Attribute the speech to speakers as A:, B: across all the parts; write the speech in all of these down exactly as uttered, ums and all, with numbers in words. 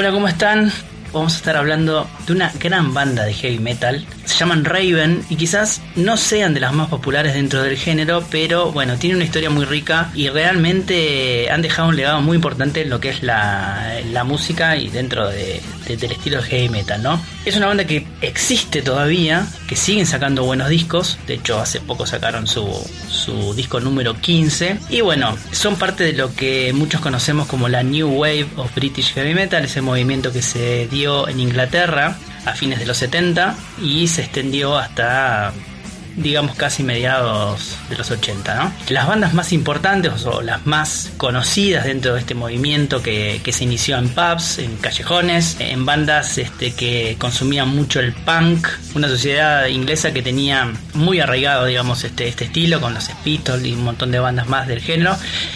A: Hola, ¿cómo están? Vamos a estar hablando de una gran banda de heavy metal. Se llaman Raven y quizás no sean de las más populares dentro del género, pero bueno, tienen una historia muy rica y realmente han dejado un legado muy importante en lo que es la, la música y dentro de, de, del estilo de heavy metal, ¿no? Es una banda que existe todavía, que siguen sacando buenos discos. De hecho, hace poco sacaron su, su disco número quince. Y bueno, son parte de lo que muchos conocemos como la New Wave of British Heavy Metal, ese movimiento que se dio en Inglaterra a fines de los setenta y se extendió hasta, digamos, casi mediados de los ochenta, ¿no? Las bandas más importantes o las más conocidas dentro de este movimiento que, que se inició en pubs, en callejones, en bandas este, que consumían mucho el punk, una sociedad inglesa que tenía muy arraigado, digamos, este, este estilo, con los Pistols y un montón de bandas más del género.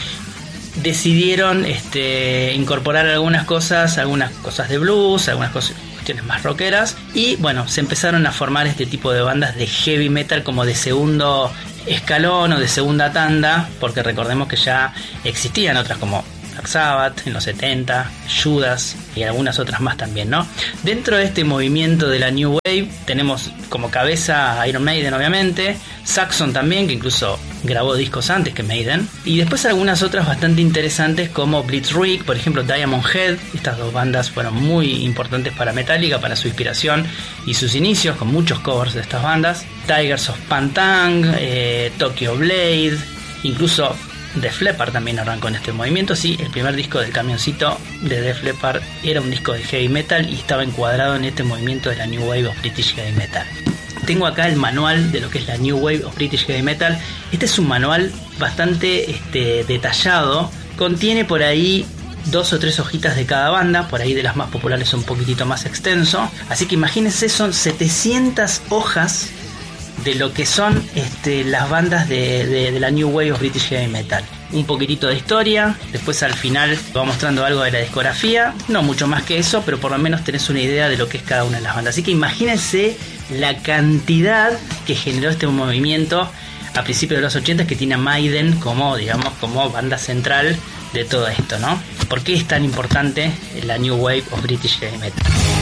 A: Decidieron este, incorporar algunas cosas, algunas cosas de blues, algunas cosas, cuestiones más rockeras, y bueno, se empezaron a formar este tipo de bandas de heavy metal como de segundo escalón o de segunda tanda, porque recordemos que ya existían otras como Black Sabbath en los setenta, Judas y algunas otras más también, ¿no? Dentro de este movimiento de la New Wave tenemos como cabeza a Iron Maiden, obviamente, Saxon también, que incluso grabó discos antes que Maiden, y después algunas otras bastante interesantes como Blitzkrieg, por ejemplo Diamond Head. Estas dos bandas fueron muy importantes para Metallica, para su inspiración y sus inicios, con muchos covers de estas bandas. Tigers of Pantang, eh, Tokyo Blade, incluso Def Leppard también arrancó en este movimiento. Sí, el primer disco del camioncito de Def Leppard era un disco de heavy metal y estaba encuadrado en este movimiento de la New Wave of British Heavy Metal. Tengo acá el manual de lo que es la New Wave of British Heavy Metal. Este es un manual bastante este, detallado. Contiene por ahí dos o tres hojitas de cada banda. Por ahí de las más populares un poquitito más extenso. Así que imagínense, son setecientas hojas de lo que son este, las bandas de, de, de la New Wave of British Heavy Metal. Un poquitito de historia, después al final va mostrando algo de la discografía, no mucho más que eso, pero por lo menos tenés una idea de lo que es cada una de las bandas. Así que imagínense la cantidad que generó este movimiento a principios de los ochenta, que tiene a Maiden como, digamos, como banda central de todo esto, ¿no? ¿Por qué es tan importante la New Wave of British Heavy Metal?